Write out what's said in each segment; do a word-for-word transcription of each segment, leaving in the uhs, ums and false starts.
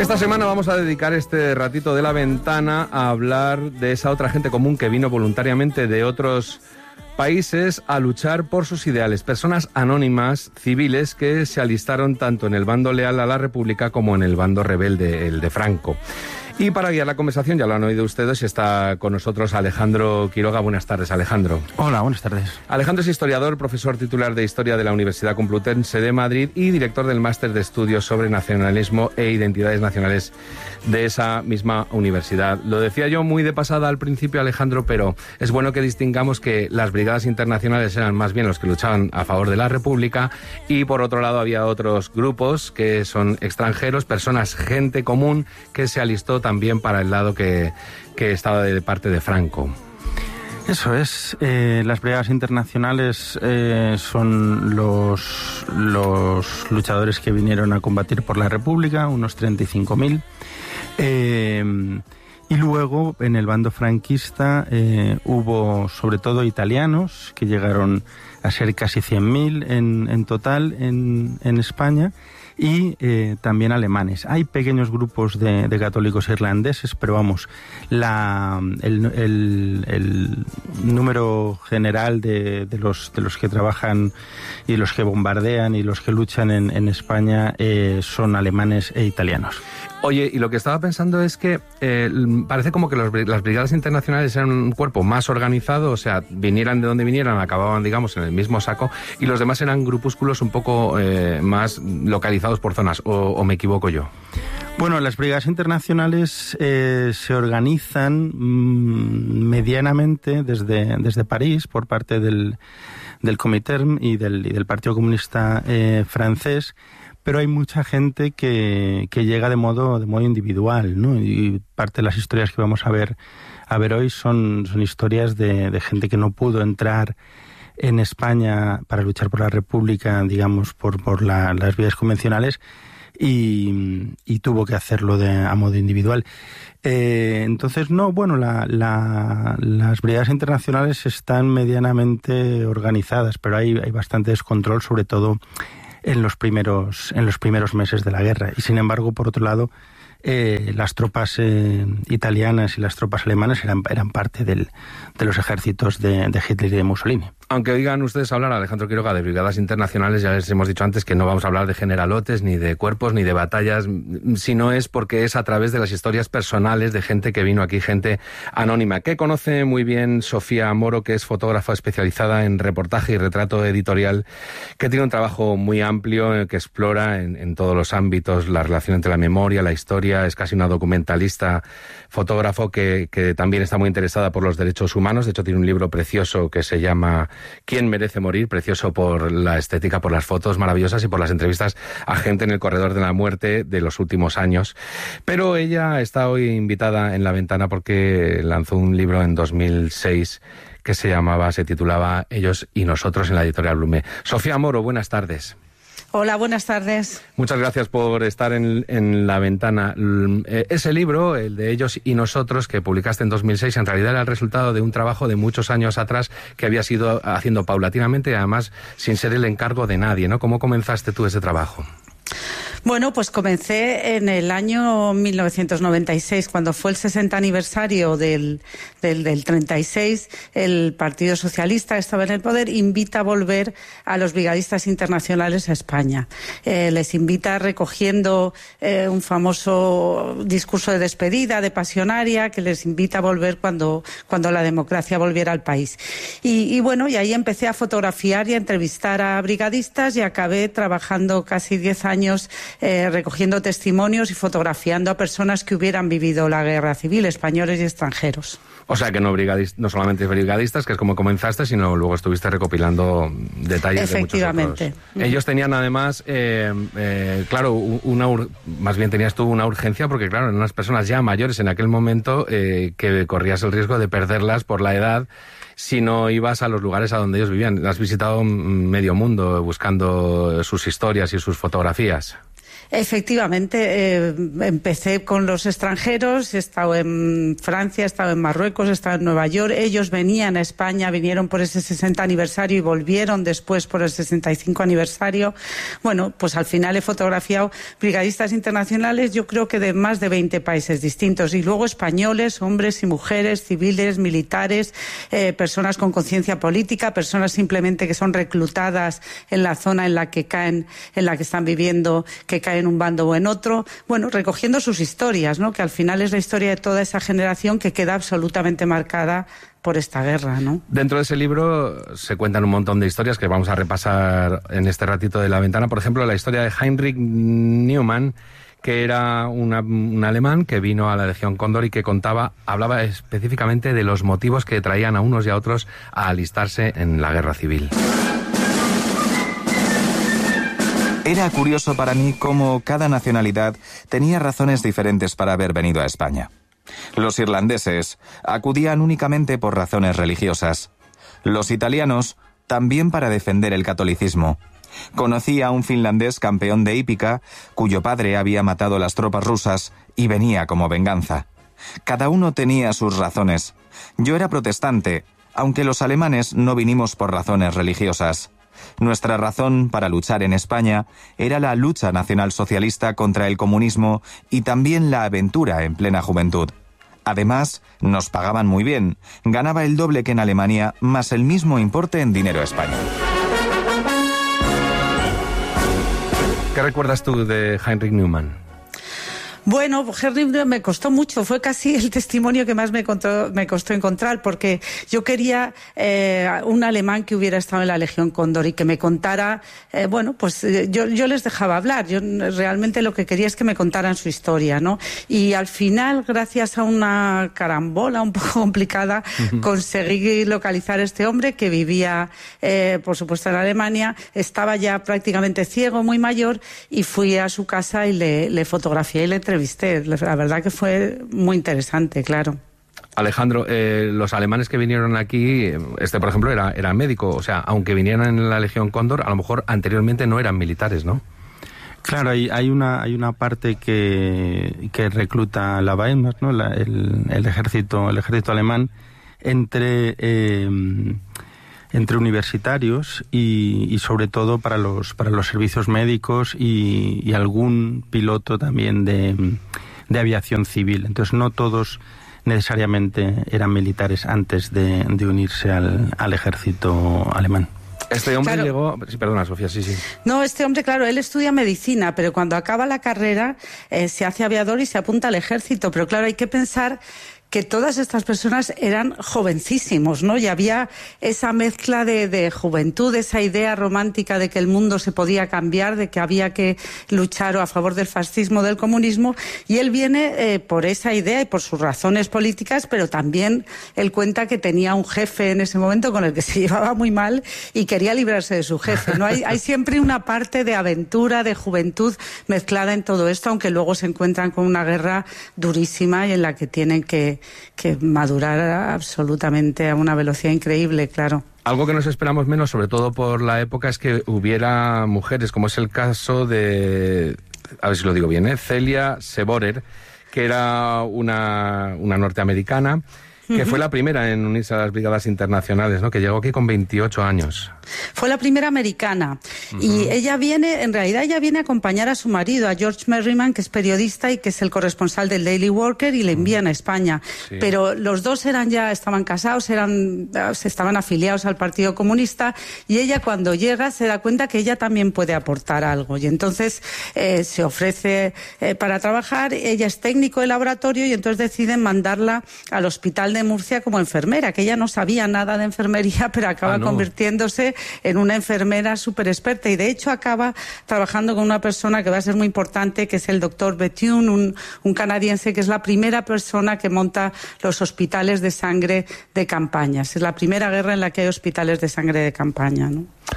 Esta semana vamos a dedicar este ratito de la ventana a hablar de esa otra gente común que vino voluntariamente de otros países a luchar por sus ideales. Personas anónimas, civiles, que se alistaron tanto en el bando leal a la República como en el bando rebelde, el de Franco. Y para guiar la conversación, ya lo han oído ustedes, está con nosotros Alejandro Quiroga. Buenas tardes, Alejandro. Hola, buenas tardes. Alejandro es historiador, profesor titular de Historia de la Universidad Complutense de Madrid y director del Máster de Estudios sobre Nacionalismo e Identidades Nacionales de esa misma universidad. Lo decía yo muy de pasada al principio, Alejandro, pero es bueno que distingamos que las brigadas internacionales eran más bien los que luchaban a favor de la República y por otro lado había otros grupos que son extranjeros, personas, gente común que se alistó también para el lado que, que estaba de parte de Franco. Eso es. Eh, las brigadas internacionales eh, son los, los luchadores que vinieron a combatir por la República, unos treinta y cinco mil. Eh, y luego, en el bando franquista, eh, hubo sobre todo italianos, que llegaron a ser casi cien mil en, en total en, en España, y eh, también alemanes. Hay pequeños grupos de, de católicos irlandeses, pero vamos, la, el, el, el número general de, de, los, de los que trabajan y los que bombardean y los que luchan en, en España eh, son alemanes e italianos. Oye, y lo que estaba pensando es que eh, parece como que los, las brigadas internacionales eran un cuerpo más organizado, o sea, vinieran de donde vinieran, acababan, digamos, en el mismo saco, y los demás eran grupúsculos un poco eh, más localizados por zonas, o, o me equivoco yo. Bueno, las brigadas internacionales eh, se organizan mmm, medianamente desde, desde París por parte del, del Comintern y del, y del Partido Comunista eh, francés, pero hay mucha gente que, que llega de modo de modo individual, ¿no? Y parte de las historias que vamos a ver a ver hoy son, son historias de, de gente que no pudo entrar en España para luchar por la República, digamos, por, por la, las vías convencionales, y, y tuvo que hacerlo de, a modo individual. Eh, entonces, no, bueno, la, la, las brigadas internacionales están medianamente organizadas, pero hay, hay bastante descontrol, sobre todo en los primeros en los primeros meses de la guerra. Y sin embargo, por otro lado, eh, las tropas eh, italianas y las tropas alemanas eran, eran parte del, de los ejércitos de, de Hitler y de Mussolini. Aunque oigan ustedes hablar, Alejandro Quiroga, de brigadas internacionales, ya les hemos dicho antes que no vamos a hablar de generalotes, ni de cuerpos, ni de batallas, sino es porque es a través de las historias personales de gente que vino aquí, gente anónima, que conoce muy bien Sofía Moro, que es fotógrafa especializada en reportaje y retrato editorial, que tiene un trabajo muy amplio, que explora en, en todos los ámbitos la relación entre la memoria, la historia, es casi una documentalista, fotógrafo que, que también está muy interesada por los derechos humanos. De hecho, tiene un libro precioso que se llama ¿Quién merece morir?, precioso por la estética, por las fotos maravillosas y por las entrevistas a gente en el corredor de la muerte de los últimos años. Pero ella está hoy invitada en La Ventana porque lanzó un libro en dos mil seis que se llamaba, se titulaba Ellos y Nosotros, en la editorial Blume. Sofía Moro, buenas tardes. Hola, buenas tardes. Muchas gracias por estar en, en La Ventana. Ese libro, el de Ellos y Nosotros, que publicaste en dos mil seis, en realidad era el resultado de un trabajo de muchos años atrás que habías ido haciendo paulatinamente y además sin ser el encargo de nadie, ¿no? ¿Cómo comenzaste tú ese trabajo? Bueno, pues comencé en el año mil novecientos noventa y seis, cuando fue el sesenta aniversario del, del, del treinta y seis, el Partido Socialista estaba en el poder, invita a volver a los brigadistas internacionales a España. Eh, les invita recogiendo eh, un famoso discurso de despedida, de pasionaria, que les invita a volver cuando, cuando la democracia volviera al país. Y, y bueno, y ahí empecé a fotografiar y a entrevistar a brigadistas y acabé trabajando casi diez años Eh, recogiendo testimonios y fotografiando a personas que hubieran vivido la guerra civil, españoles y extranjeros. O sea que no, brigadist, no solamente brigadistas, que es como comenzaste, sino luego estuviste recopilando detalles de muchos otros. Ellos tenían además, eh, eh, claro, una ur más bien tenías tú una urgencia, porque claro, eran unas personas ya mayores en aquel momento eh, que corrías el riesgo de perderlas por la edad si no ibas a los lugares a donde ellos vivían. Has visitado medio mundo buscando sus historias y sus fotografías. Efectivamente, eh, empecé con los extranjeros, he estado en Francia, he estado en Marruecos, he estado en Nueva York. Ellos venían a España, vinieron por ese sesenta aniversario y volvieron después por el sesenta y cinco aniversario. Bueno, pues al final he fotografiado brigadistas internacionales, yo creo que de más de veinte países distintos, y luego españoles, hombres y mujeres, civiles, militares, eh, personas con conciencia política, personas simplemente que son reclutadas en la zona en la que caen, en la que están viviendo, que caen en un bando o en otro, bueno, recogiendo sus historias, ¿no? Que al final es la historia de toda esa generación que queda absolutamente marcada por esta guerra, ¿no? Dentro de ese libro se cuentan un montón de historias que vamos a repasar en este ratito de la ventana. Por ejemplo, la historia de Heinrich Neumann, que era una, un alemán que vino a la Legión Cóndor y que contaba, hablaba específicamente de los motivos que traían a unos y a otros a alistarse en la guerra civil. Era curioso para mí cómo cada nacionalidad tenía razones diferentes para haber venido a España. Los irlandeses acudían únicamente por razones religiosas. Los italianos también para defender el catolicismo. Conocí a un finlandés campeón de hípica, cuyo padre había matado a las tropas rusas y venía como venganza. Cada uno tenía sus razones. Yo era protestante, aunque los alemanes no vinimos por razones religiosas. Nuestra razón para luchar en España era la lucha nacionalsocialista contra el comunismo y también la aventura en plena juventud. Además, nos pagaban muy bien. Ganaba el doble que en Alemania, más el mismo importe en dinero español. ¿Qué recuerdas tú de Heinrich Neumann? Bueno, Henry me costó mucho, fue casi el testimonio que más me costó, me costó encontrar, porque yo quería eh, un alemán que hubiera estado en la Legión Cóndor y que me contara, eh, bueno, pues eh, yo, yo les dejaba hablar, yo realmente lo que quería es que me contaran su historia, ¿no? Y al final, gracias a una carambola un poco complicada, uh-huh. conseguí localizar a este hombre que vivía, eh, por supuesto, en Alemania, estaba ya prácticamente ciego, muy mayor, y fui a su casa y le, le fotografié y le entrevisté. La verdad que fue muy interesante, claro. Alejandro, eh, los alemanes que vinieron aquí, este por ejemplo era, era médico, o sea, aunque vinieran en la Legión Cóndor, a lo mejor anteriormente no eran militares, ¿no? Claro, hay, hay una hay una parte que, que recluta la Wehrmacht, ¿no? La, el, el ejército el ejército alemán entre eh, entre universitarios y, y sobre todo para los para los servicios médicos y, y algún piloto también de, de aviación civil. Entonces no todos necesariamente eran militares antes de, de unirse al, al ejército alemán. Este hombre claro. llegó... Sí, perdona, Sofía, sí, sí. No, este hombre, claro, él estudia medicina, pero cuando acaba la carrera eh, se hace aviador y se apunta al ejército. Pero claro, hay que pensar que todas estas personas eran jovencísimos, ¿no? Y había esa mezcla de, de juventud, esa idea romántica de que el mundo se podía cambiar, de que había que luchar o a favor del fascismo, del comunismo, y él viene eh, por esa idea y por sus razones políticas, pero también él cuenta que tenía un jefe en ese momento con el que se llevaba muy mal y quería librarse de su jefe, ¿no? Hay, hay siempre una parte de aventura, de juventud mezclada en todo esto, aunque luego se encuentran con una guerra durísima y en la que tienen que que madurar absolutamente a una velocidad increíble, claro. Algo que nos esperamos menos, sobre todo por la época, es que hubiera mujeres, como es el caso de, a ver si lo digo bien, ¿eh? Celia Seborer, que era una, una norteamericana, que fue la primera en unirse a las brigadas internacionales, ¿no? Que llegó aquí con veintiocho años. Fue la primera americana. Uh-huh. Y ella viene, en realidad ella viene a acompañar a su marido, a George Merriman, que es periodista y que es el corresponsal del Daily Worker, y le envían uh-huh. a España. Sí. Pero los dos eran ya, estaban casados, eran, estaban afiliados al Partido Comunista, y ella cuando llega se da cuenta que ella también puede aportar algo. Y entonces eh, se ofrece eh, para trabajar, ella es técnico de laboratorio, y entonces deciden mandarla al hospital de Murcia como enfermera, que ella no sabía nada de enfermería, pero acaba ah, no. convirtiéndose en una enfermera súper experta, y de hecho acaba trabajando con una persona que va a ser muy importante, que es el doctor Bethune, un, un canadiense que es la primera persona que monta los hospitales de sangre de campaña. Es la primera guerra en la que hay hospitales de sangre de campaña, ¿no?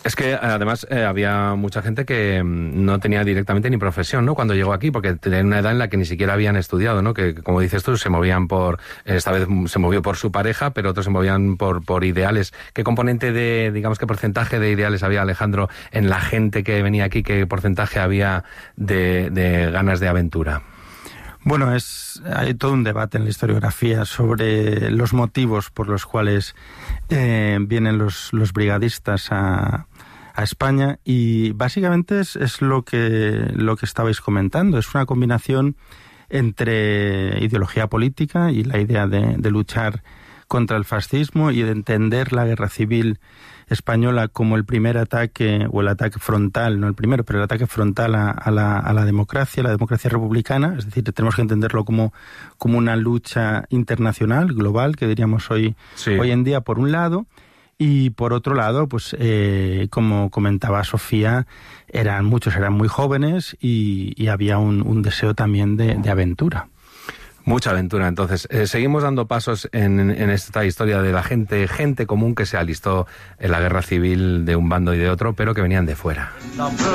Es que además eh, había mucha gente que no tenía directamente ni profesión, ¿no? Cuando llegó aquí, porque tenían una edad en la que ni siquiera habían estudiado, ¿no? Que, como dices tú, se movían por, esta vez se movió por su pareja, pero otros se movían por, por ideales. ¿Qué componente de, digamos, qué porcentaje de ideales había, Alejandro, en la gente que venía aquí? ¿Qué porcentaje había de, de ganas de aventura? Bueno, es hay todo un debate en la historiografía sobre los motivos por los cuales eh, vienen los, los brigadistas a, a España, y básicamente es, es lo que lo que estabais comentando. Es una combinación entre ideología política y la idea de, de luchar contra el fascismo y de entender la guerra civil española como el primer ataque, o el ataque frontal, no el primero, pero el ataque frontal a, a, la, a la democracia, la democracia republicana. Es decir, tenemos que entenderlo como, como una lucha internacional, global, que diríamos hoy, sí. hoy en día, por un lado. Y por otro lado, pues eh, como comentaba Sofía, eran muchos eran muy jóvenes y, y había un, un deseo también de, de aventura. Mucha aventura. Entonces, eh, seguimos dando pasos en, en esta historia de la gente, gente común que se alistó en la guerra civil de un bando y de otro, pero que venían de fuera.